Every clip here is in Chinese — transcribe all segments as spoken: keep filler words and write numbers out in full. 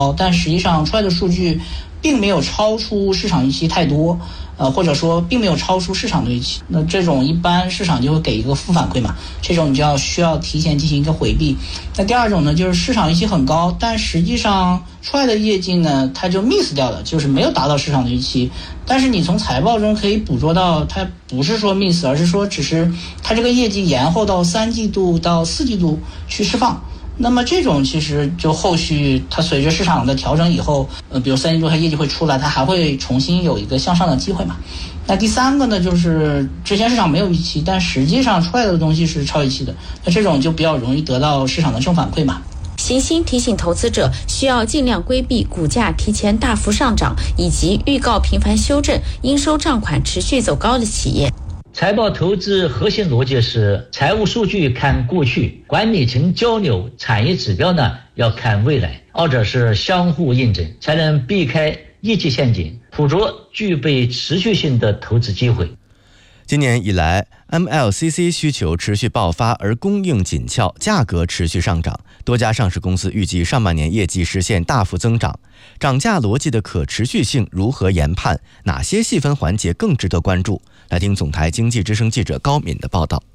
但实际上出来的数据并没有超出市场预期太多，呃，或者说并没有超出市场的预期。那这种一般市场就会给一个负反馈嘛，这种你就要需要提前进行一个回避。那第二种呢，就是市场预期很高，但实际上出来的业绩呢，它就 miss 掉了，就是没有达到市场的预期。但是你从财报中可以捕捉到，它不是说 miss， 而是说只是它这个业绩延后到三季度到四季度去释放。那么这种其实就后续它随着市场的调整以后，呃，比如三季度它业绩会出来，它还会重新有一个向上的机会嘛。那第三个呢，就是之前市场没有预期，但实际上出来的东西是超预期的，那这种就比较容易得到市场的正反馈嘛。 行星提醒投资者需要尽量规避股价提前大幅上涨以及预告频繁修正、应收账款持续走高的企业。 财报投资核心逻辑是财务数据看过去，管理层交流，产业指标呢要看未来，二者是相互印证，才能避开业绩陷阱，捕捉具备持续性的投资机会。 今年以来 M L C C 需求持续爆发，而供应紧俏，价格持续上涨。多家上市公司预计上半年业绩实现大幅增长，涨价逻辑的可持续性如何研判？哪些细分环节更值得关注？来听总台经济之声记者高敏的报道。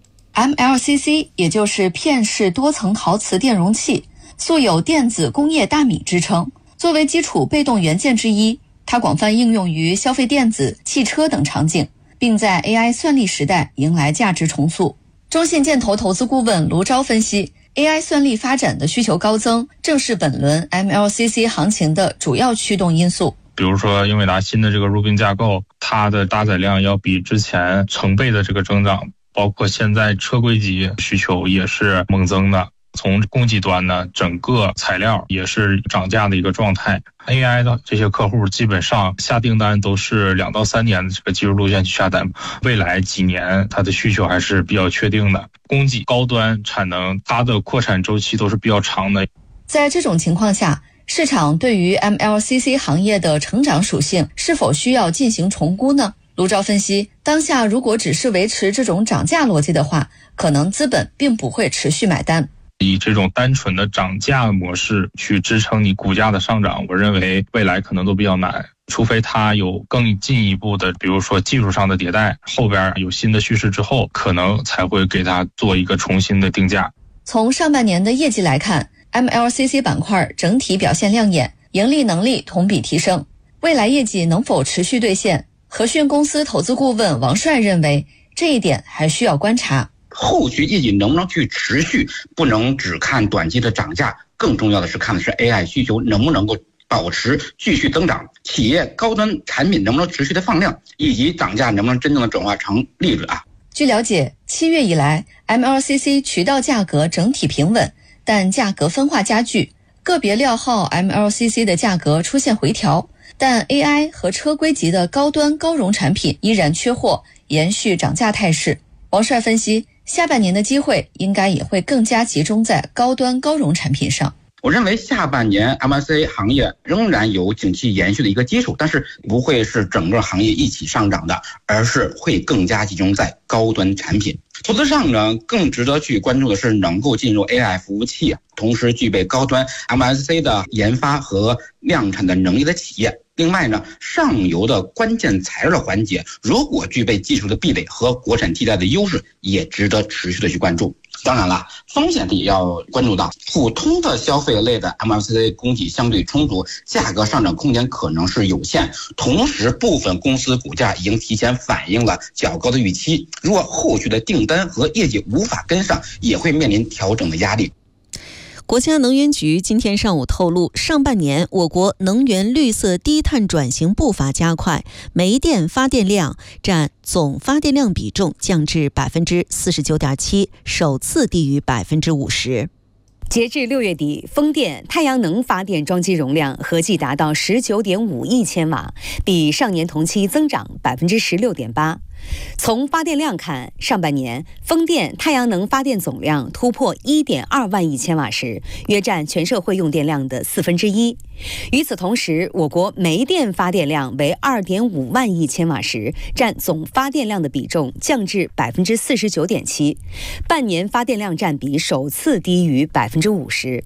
M L C C 也就是片式多层陶瓷电容器，素有电子工业大米之称。作为基础被动元件之一，它广泛应用于消费电子、汽车等场景，并在 A I 算力时代迎来价值重塑。中信建投投资顾问卢钊分析， A I 算力发展的需求高增，正是本轮 M L C C 行情的主要驱动因素。 比如说英伟达新的这个 Rubin 架构，它的搭载量要比之前成倍的这个增长，包括现在车规级需求也是猛增的。从供给端呢，整个材料也是涨价的一个状态。A I 的这些客户基本上下订单都是两到三年的这个技术路线去下单，未来几年它的需求还是比较确定的。供给高端产能，它的扩产周期都是比较长的。 在这种情况下，市场对于 M L C C 行业的成长属性是否需要进行重估呢？卢钊分析，当下如果只是维持这种涨价逻辑的话，可能资本并不会持续买单。 以这种单纯的涨价模式去支撑你股价的上涨，我认为未来可能都比较难，除非它有更进一步的，比如说技术上的迭代，后边有新的趋势之后，可能才会给它做一个重新的定价。 从上半年的业绩来看， M L C C 板块整体表现亮眼，盈利能力同比提升。未来业绩能否持续兑现，和讯公司投资顾问王帅认为，这一点还需要观察。 后续业绩能不能去持续，不能只看短期的涨价，更重要的是看的是 A I 需求能不能够保持继续增长，企业高端产品能不能持续的放量，以及涨价能不能真正的转化成利润啊。 据了解，七月以来 M L C C 渠道价格整体平稳，但价格分化加剧，个别料号 M L C C 的价格出现回调，但 A I 和车规级的高端高容产品依然缺货，延续涨价态势。王帅分析，下半年的机会应该也会更加集中在高端高容产品上。 我认为下半年 M L C C 行业仍然有景气延续的一个基础，但是不会是整个行业一起上涨的，而是会更加集中在高端产品。投资上呢，更值得去关注的是能够进入 A I 服务器，同时具备高端 M L C C 的研发和量产的能力的企业。另外呢，上游的关键材料的环节，如果具备技术的壁垒和国产替代的优势，也值得持续的去关注。当然了，风险也要关注到，普通的消费类的 M L C C 供给相对充足，价格上涨空间可能是有限，同时部分公司股价已经提前反映了较高的预期，如果后续的订单和业绩无法跟上，也会面临调整的压力。 国家能源局今天上午透露，上半年我国能源绿色低碳转型步伐加快，煤电发电量占总发电量比重降至百分之四十九点七，首次低于百分之五十。 截至六月底，风电、太阳能发电装机容量合计达到十九点五亿千瓦，比上年同期增长百分之十六点八。从发电量看，上半年风电、太阳能发电总量突破 一点二万亿千瓦时，约占全社会用电量的四分之一。与此同时，我国煤电发电量为 二点五万亿千瓦时，占总发电量的比重降至百分之四十九点七，半年发电量占比首次低于百分之五十。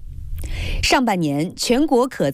上半年全国可